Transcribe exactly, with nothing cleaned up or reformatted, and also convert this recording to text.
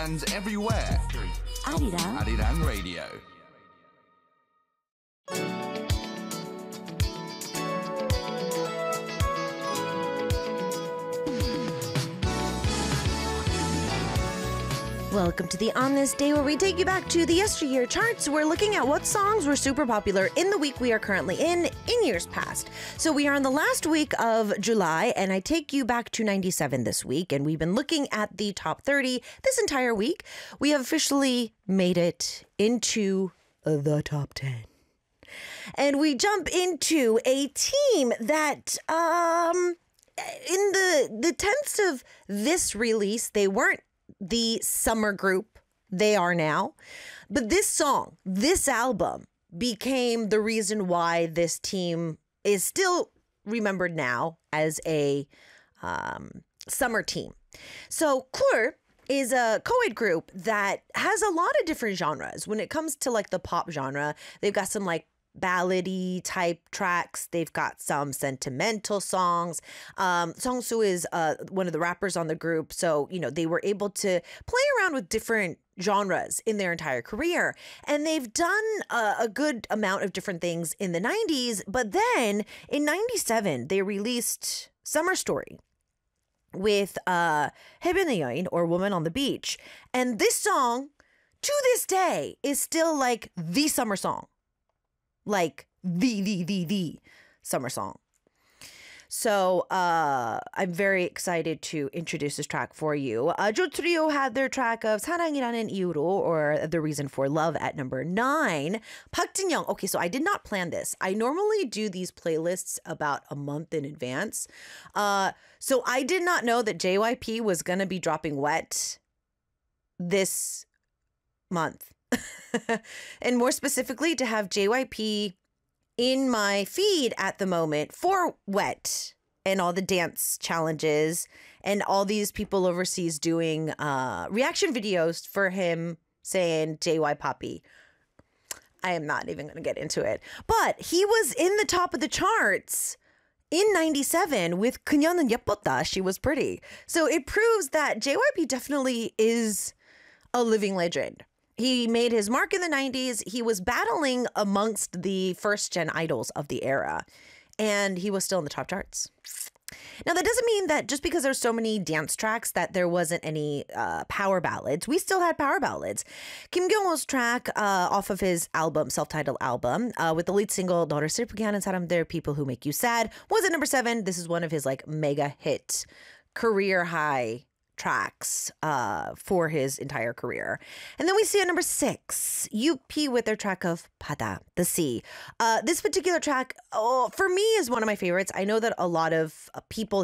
And everywhere. Arirang. Arirang Radio. Welcome to the On This Day, where we take you back to the yesteryear charts. We're looking at what songs were super popular in the week we are currently in, in years past. So we are in the last week of July, and I take you back to ninety-seven this week, and we've been looking at the top thirty this entire week. We have officially made it into the top ten. And we jump into a team that, um, in the, the tense of this release, they weren't the summer group they are now. But this song, this album, became the reason why this team is still remembered now as a um, summer team. So Kur is a co-ed group that has a lot of different genres. When it comes to like the pop genre, they've got some like ballady type tracks. They've got some sentimental songs. Um, Seongsu is uh, one of the rappers on the group. So, you know, they were able to play around with different genres in their entire career. And they've done a, a good amount of different things in the nineties. But then in ninety-seven, they released Summer Story with uh, 해변의 여인, or Woman on the Beach. And this song, to this day, is still like the summer song. Like the, the, the, the summer song. So uh, I'm very excited to introduce this track for you. Uh, Jo Trio had their track of 사랑이라는 이유로, or The Reason for Love, at number nine. Park Jin-young. Okay, so I did not plan this. I normally do these playlists about a month in advance. Uh, so I did not know that J Y P was going to be dropping Wet this month. And more specifically, to have J Y P in my feed at the moment for Wet and all the dance challenges and all these people overseas doing uh, reaction videos for him saying J Y Poppy. I am not even going to get into it. But he was in the top of the charts in ninety-seven with 그녀는 예뻤다. She was pretty. So it proves that J Y P definitely is a living legend. He made his mark in the nineties. He was battling amongst the first gen idols of the era, and he was still in the top charts. Now, that doesn't mean that just because there's so many dance tracks that there wasn't any uh, power ballads. We still had power ballads. Kim Kyung-ho's track uh, off of his album, self-titled album, uh, with the lead single 너를 슬프게 하는 사람들, People Who Make You Sad, was at number seven. This is one of his like mega hit, career high tracks uh, for his entire career. And then we see at number six, U P with their track of 바다, the sea. Uh, this particular track, oh, for me, is one of my favorites. I know that a lot of uh, people